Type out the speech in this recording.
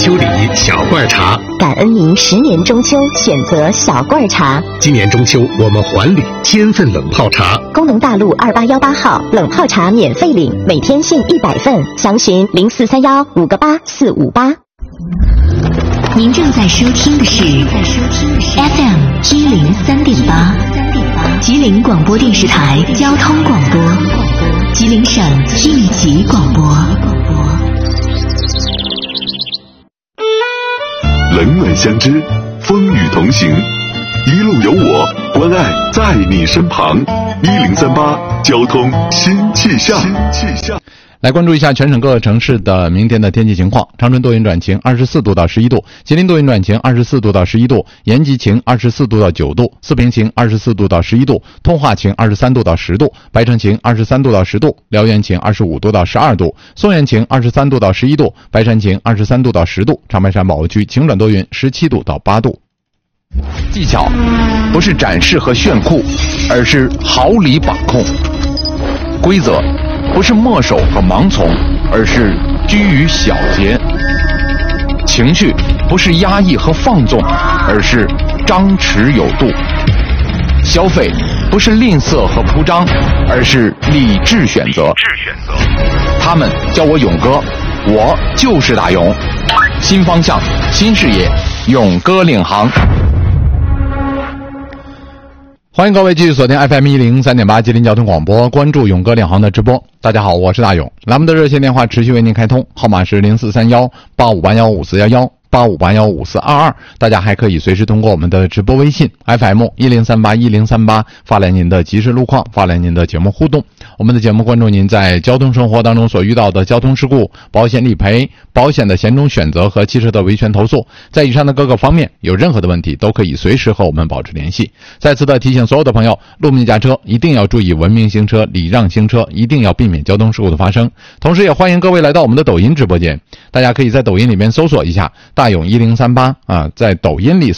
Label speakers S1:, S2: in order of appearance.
S1: 秋礼小罐茶，
S2: 感恩您10年中秋选择小罐茶。
S1: 今年中秋我们还礼1000份冷泡茶。
S2: 功能大路2818号冷泡茶免费领，每天限100份，详询0431-58458。您正在收听的是 FM 103.8，吉林广播电视台交通广播，吉林省应急广播。
S3: 冷暖相知，风雨同行，一路有我，关爱在你身旁。1038交通新气象。
S4: 来关注一下全省各个城市的明天的天气情况。长春多云转晴，24度到11度；吉林多云转晴，24度到11度；延吉晴，24度到9度；四平晴，24度到11度；通化晴，23度到10度；白城晴，23度到10度；辽源晴，25度到12度；松原晴，23度到11度；白山晴，23度到10度；长白山宝和区晴转多云，17度到8度。技巧不是展示和炫酷，而是毫厘把控；规则不是墨守和盲从，而是居于小节；情绪不是压抑和放纵，而是张弛有度；消费不是吝啬和铺张，而是理智选择。他们叫我勇哥，我就是大勇。新方向，新视野，勇哥领航。欢迎各位继续锁定 FM 103.8吉林交通广播，关注勇哥领航的直播。大家好，我是大勇。栏目的热线电话持续为您开通，号码是0431-8581-5411，8581-5422。大家还可以随时通过我们的直播微信 FM 10381038发来您的即时路况，发来您的节目互动。我们的节目关注您在交通生活当中所遇到的交通事故、保险理赔、保险的险种选择和汽车的维权投诉。在以上的各个方面有任何的问题都可以随时和我们保持联系。再次的提醒所有的朋友，路面驾车一定要注意文明行车、礼让行车，一定要避免交通事故的发生。同时也欢迎各位来到我们的抖音直播间，大家可以在抖音里面搜索一下大勇1038在抖音里